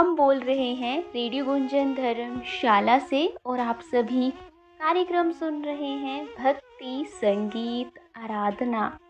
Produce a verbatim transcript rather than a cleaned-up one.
हम बोल रहे हैं रेडियो गुंजन धर्मशाला से और आप सभी कार्यक्रम सुन रहे हैं भक्ति संगीत आराधना।